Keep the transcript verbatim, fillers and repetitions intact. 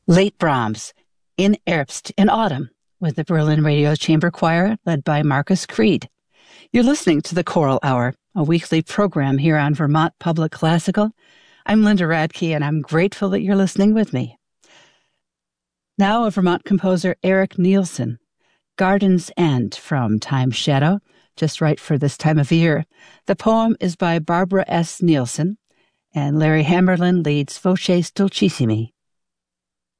Late Brahms, in Erbst in Autumn, with the Berlin Radio Chamber Choir, led by Marcus Creed. You're listening to the Choral Hour, a weekly program here on Vermont Public Classical. I'm Linda Radke, and I'm grateful that you're listening with me. Now, a Vermont composer, Eric Nielsen, Garden's End from Time's Shadow, just right for this time of year. The poem is by Barbara S. Nielsen, and Larry Hammerlin leads Voces Dolcissimi.